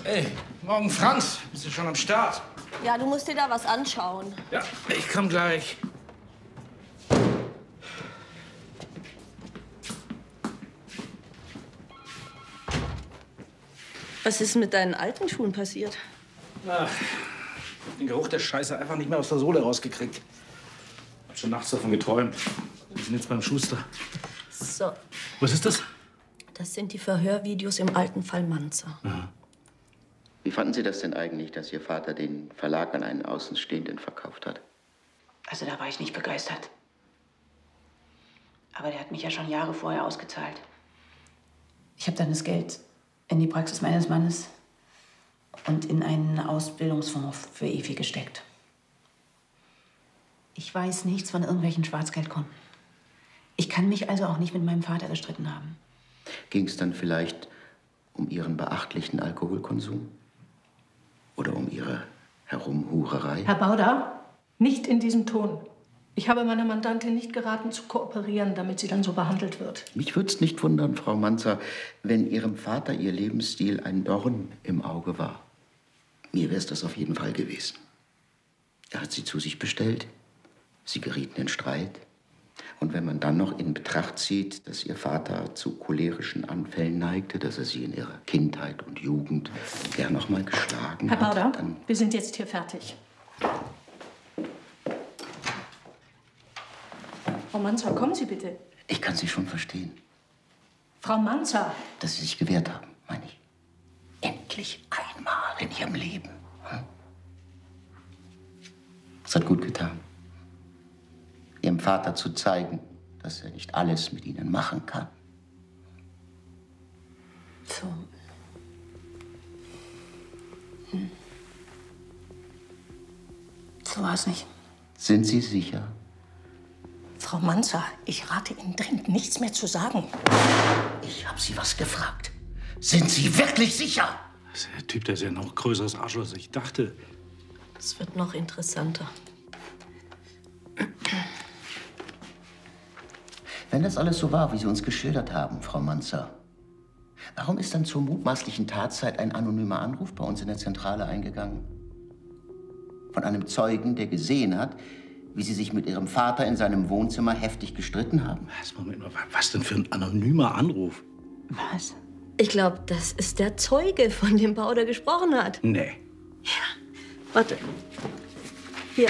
Hey, morgen Franz. Bist du schon am Start? Ja, du musst dir da was anschauen. Ja, ich komm gleich. Was ist mit deinen alten Schuhen passiert? Ach, den Geruch der Scheiße einfach nicht mehr aus der Sohle rausgekriegt. Hab schon nachts davon geträumt. Wir sind jetzt beim Schuster. So. Was ist das? Das sind die Verhörvideos im alten Fall Manzer. Aha. Wie fanden Sie das denn eigentlich, dass Ihr Vater den Verlag an einen Außenstehenden verkauft hat? Also da war ich nicht begeistert. Aber der hat mich ja schon Jahre vorher ausgezahlt. Ich habe dann das Geld in die Praxis meines Mannes und in einen Ausbildungsfonds für Evi gesteckt. Ich weiß nichts von irgendwelchen Schwarzgeldkonten. Ich kann mich also auch nicht mit meinem Vater gestritten haben. Ging es dann vielleicht um Ihren beachtlichen Alkoholkonsum? Oder um Ihre Herumhurerei? Herr Bauder, nicht in diesem Ton. Ich habe meiner Mandantin nicht geraten, zu kooperieren, damit sie dann so behandelt wird. Mich würde es nicht wundern, Frau Manzer, wenn Ihrem Vater Ihr Lebensstil ein Dorn im Auge war. Mir wäre es das auf jeden Fall gewesen. Er hat Sie zu sich bestellt. Sie gerieten in Streit. Und wenn man dann noch in Betracht zieht, dass Ihr Vater zu cholerischen Anfällen neigte, dass er Sie in Ihrer Kindheit und Jugend gern noch mal geschlagen Herr Bauder, hat, dann... wir sind jetzt hier fertig. Frau Manzer, kommen Sie bitte. Ich kann Sie schon verstehen. Frau Manzer! Dass Sie sich gewehrt haben, meine ich. Endlich einmal in Ihrem Leben. Es hat gut getan, Ihrem Vater zu zeigen, dass er nicht alles mit Ihnen machen kann. So. So war es nicht. Sind Sie sicher? Frau Manzer, ich rate Ihnen dringend, nichts mehr zu sagen. Ich habe Sie was gefragt. Sind Sie wirklich sicher? Der Typ, der ist ja noch größeres Arschloch, als ich dachte. Es wird noch interessanter. Wenn das alles so war, wie Sie uns geschildert haben, Frau Manzer, warum ist dann zur mutmaßlichen Tatzeit ein anonymer Anruf bei uns in der Zentrale eingegangen? Von einem Zeugen, der gesehen hat, wie Sie sich mit Ihrem Vater in seinem Wohnzimmer heftig gestritten haben. Moment mal, was denn für ein anonymer Anruf? Was? Ich glaube, das ist der Zeuge, von dem Bauder gesprochen hat. Nee. Ja. Warte. Hier.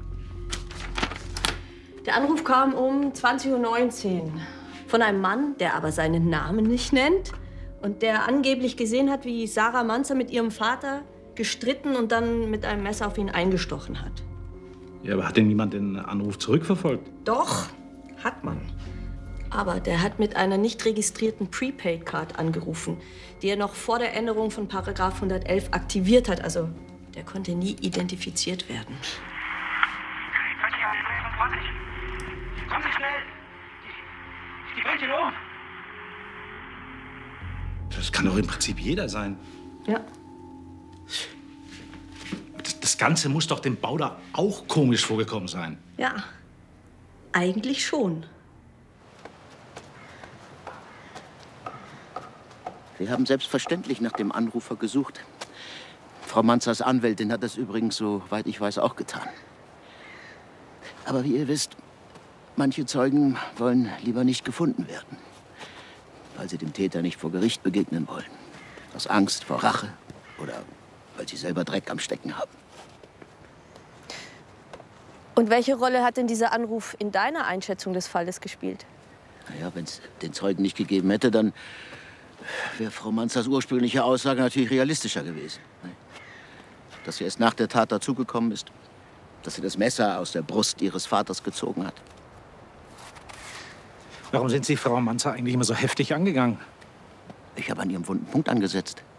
Der Anruf kam um 20:19 Uhr von einem Mann, der aber seinen Namen nicht nennt und der angeblich gesehen hat, wie Sarah Manzer mit ihrem Vater gestritten und dann mit einem Messer auf ihn eingestochen hat. Ja, aber hat denn niemand den Anruf zurückverfolgt? Doch, hat man. Aber der hat mit einer nicht registrierten Prepaid-Card angerufen, die er noch vor der Änderung von Paragraph 111 aktiviert hat. Also, der konnte nie identifiziert werden. Kommen Sie schnell! Die bringt ihn um! Das kann doch im Prinzip jeder sein. Ja. Das Ganze muss doch dem Bauder auch komisch vorgekommen sein. Ja, eigentlich schon. Wir haben selbstverständlich nach dem Anrufer gesucht. Frau Manzers Anwältin hat das übrigens, soweit ich weiß, auch getan. Aber wie ihr wisst, manche Zeugen wollen lieber nicht gefunden werden, weil sie dem Täter nicht vor Gericht begegnen wollen. Aus Angst vor Rache oder weil sie selber Dreck am Stecken haben. Und welche Rolle hat denn dieser Anruf in deiner Einschätzung des Falles gespielt? Naja, wenn es den Zeugen nicht gegeben hätte, dann wäre Frau Manzers ursprüngliche Aussage natürlich realistischer gewesen. Dass sie erst nach der Tat dazugekommen ist, dass sie das Messer aus der Brust ihres Vaters gezogen hat. Warum sind Sie Frau Manzer eigentlich immer so heftig angegangen? Ich habe an ihrem wunden Punkt angesetzt.